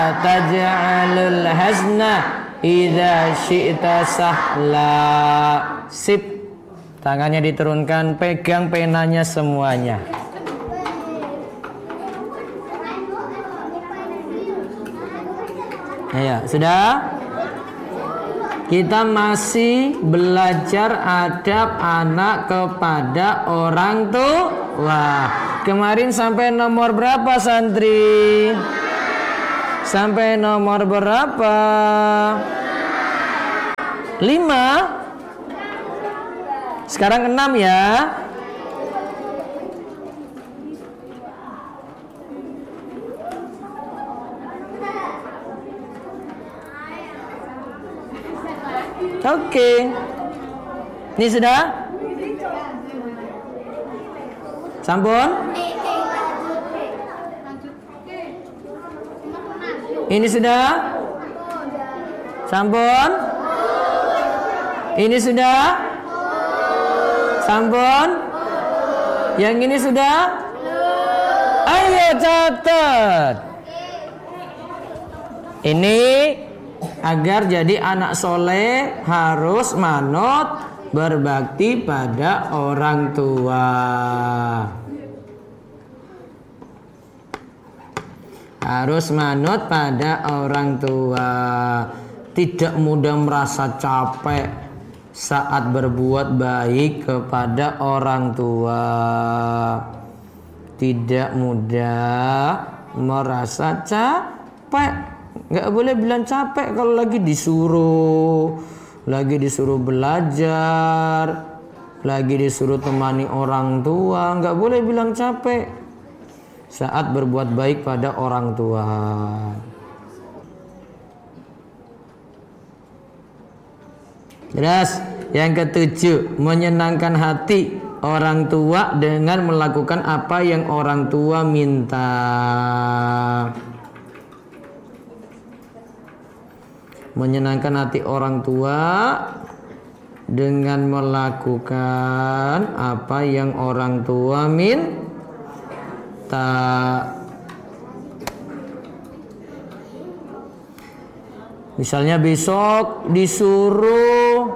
taj'alul hazna idza syi'ta sahla. Sip. Tangannya diturunkan, pegang penanya semuanya. Ya, sudah? Kita masih belajar adab anak kepada orang tua. Kemarin sampai nomor berapa santri? Sampai nomor berapa? 5. Sekarang 6 ya. Oke. Ini sudah? Sampun? Ini sudah? Sampun? Ini sudah? Sampun? Yang ini sudah? Ayo catat. Ini agar jadi anak soleh harus manut berbakti pada orang tua. Harus manut pada orang tua. Tidak mudah merasa capek saat berbuat baik kepada orang tua. Tidak mudah merasa capek. Nggak boleh bilang capek kalau lagi disuruh belajar, lagi disuruh temani orang tua. Nggak boleh bilang capek saat berbuat baik pada orang tua. Jelas? Yang ketujuh, menyenangkan hati orang tua dengan melakukan apa yang orang tua minta. Menyenangkan hati orang tua dengan melakukan apa yang orang tua minta. Misalnya besok disuruh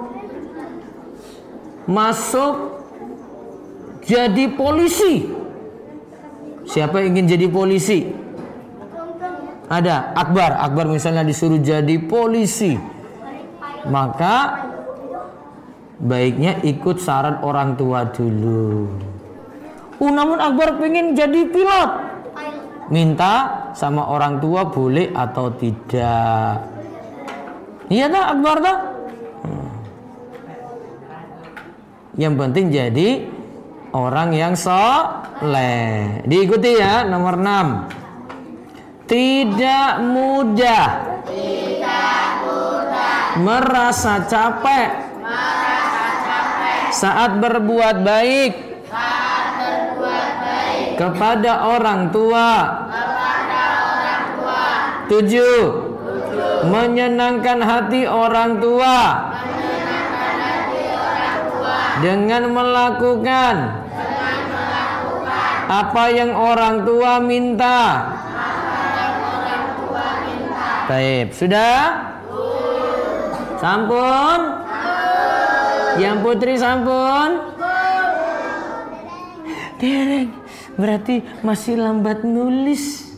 masuk jadi polisi. Siapa yang ingin jadi polisi? Ada Akbar misalnya disuruh jadi polisi. Maka baiknya ikut saran orang tua dulu. Namun Akbar pengen jadi pilot. Minta sama orang tua boleh atau tidak. Iya tak Akbar tak? Yang penting jadi orang yang soleh. Diikuti ya, nomor 6. Tidak mudah merasa capek saat berbuat baik kepada orang tua. 7. Menyenangkan hati orang tua dengan melakukan apa yang orang tua minta. Baik, sudah? Sampun? Yang putri sampun? Dereng, berarti masih lambat nulis.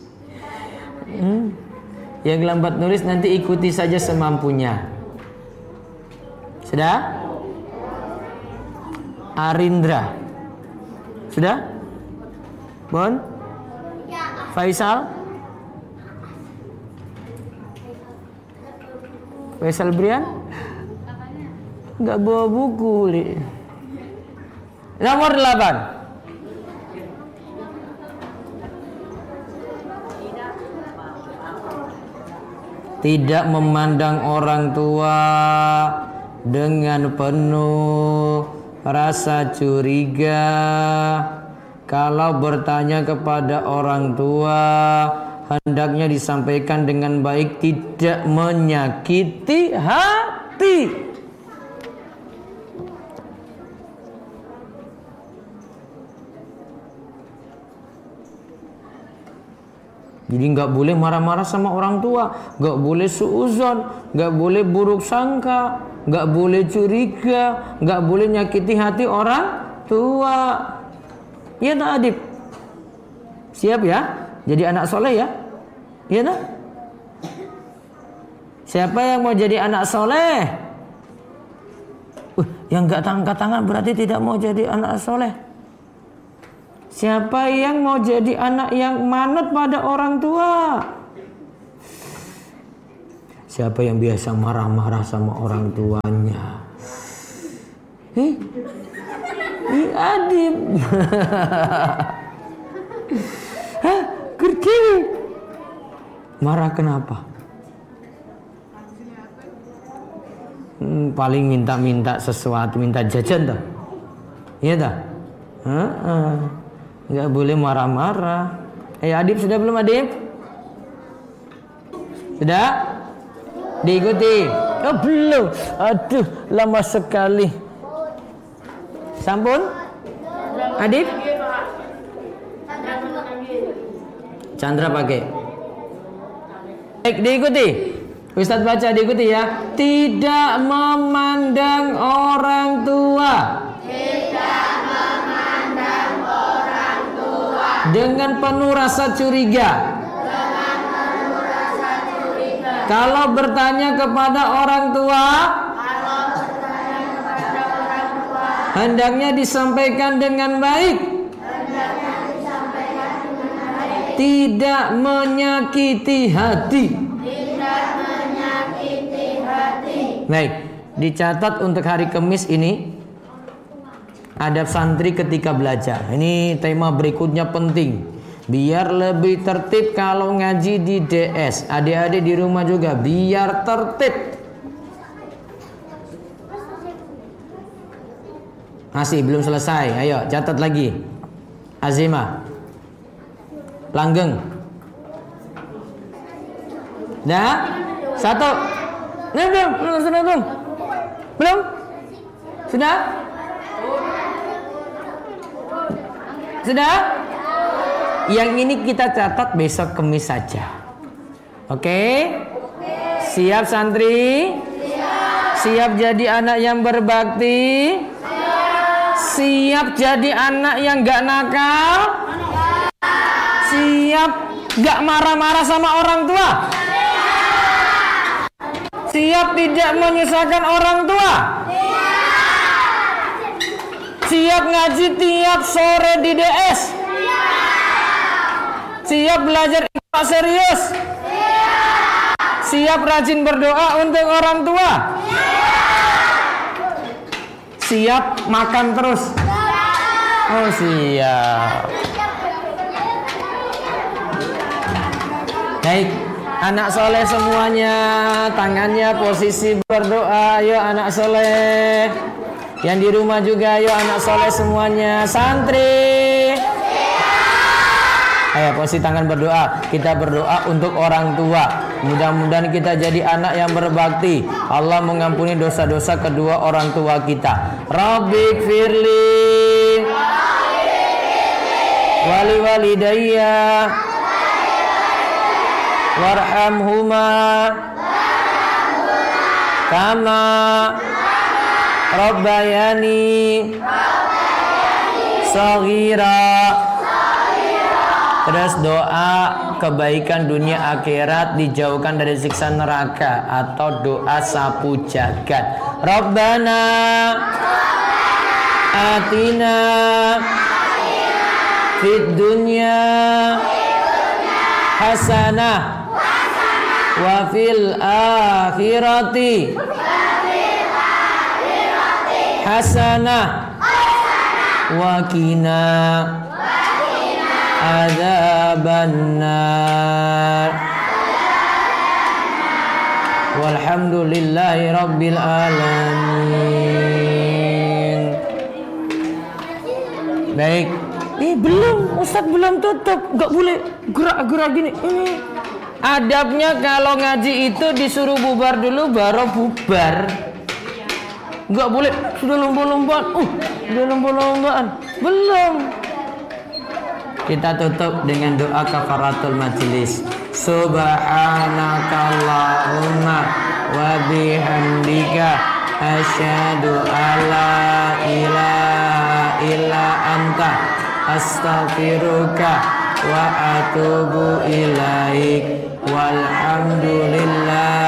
Yang lambat nulis nanti ikuti saja semampunya. Sudah? Arindra. Sudah? Bon? Faisal? Faisal Brian? Enggak bawa buku, Li. Nomor 8. Tidak memandang orang tua dengan penuh rasa curiga. Kalau bertanya kepada orang tua, hendaknya disampaikan dengan baik, tidak menyakiti hati. Jadi nggak boleh marah-marah sama orang tua, nggak boleh suuzon, nggak boleh buruk sangka, nggak boleh curiga, nggak boleh nyakiti hati orang tua. Iya tak Adib? Siap ya? Jadi anak soleh ya? Iya tak? Siapa yang mau jadi anak soleh? Yang nggak angkat tangan berarti tidak mau jadi anak soleh. Siapa yang mau jadi anak yang manut pada orang tua? Siapa yang biasa marah-marah sama orang tuanya? Adib. Hah? Kerja? Marah kenapa? Paling minta-minta sesuatu, minta jajan dah. Iya dah. Nggak boleh marah-marah. Adib sudah belum Adib? Sudah? Diikuti? Oh belum. Aduh, lama sekali. Sampun? Adib? Chandra pakai. Baik, diikuti. Ustadz baca, diikuti ya. Tidak memandang orang tua. Tidak memandang orang tua. Dengan penuh rasa curiga. Dengan penuh rasa curiga. Kalau bertanya kepada orang tua. Kalau bertanya kepada orang tua. Hendaknya disampaikan dengan baik. Hendaknya disampaikan dengan baik. Tidak menyakiti hati. Baik, dicatat untuk hari Kamis ini adab santri ketika belajar. Ini tema berikutnya penting. Biar lebih tertib kalau ngaji di DS. Adik-adik di rumah juga biar tertib. Masih belum selesai. Ayo catat lagi. Azimah, langgeng. Dah? Satu. Belum? Belum? Sudah? Sudah? Yang ini kita catat besok Kamis saja. Oke? Siap santri? Siap jadi anak yang berbakti? Siap jadi anak yang gak nakal? Siap gak marah-marah sama orang tua? Siap tidak menyusahkan orang tua? Siap ngaji tiap sore di DS? Siap belajar ibadah serius? Siap rajin berdoa untuk orang tua? Siap makan terus? Oh siap. Baik. Anak soleh semuanya, tangannya posisi berdoa. Ayo anak soleh. Yang di rumah juga, ayo anak soleh semuanya. Santri, ayo posisi tangan berdoa. Kita berdoa untuk orang tua. Mudah-mudahan kita jadi anak yang berbakti. Allah mengampuni dosa-dosa kedua orang tua kita. Rabbik firli wali walidayya warhamhuma kama rabbayani shaghira. Terus doa kebaikan dunia akhirat, dijauhkan dari siksa neraka, atau doa sapu jagat. Rabbana atina fid dunya hasanah wa fil akhirati hasanah wa qina adzabannar. Walhamdulillahi rabbil alamin. Baik. Belum, Ustaz belum tutup. Gak boleh gerak-gerak gini. Ini adabnya kalau ngaji itu disuruh bubar dulu baru bubar. Gak boleh sudah lomba-lombaan. Sudah lomba-lombaan. Belum. Kita tutup dengan doa kafaratul majlis. Subhanakallahumma wa bihamdika asyhadu alla ilaha illa anta astaghfiruka wa atubu ilaik walhamdulillah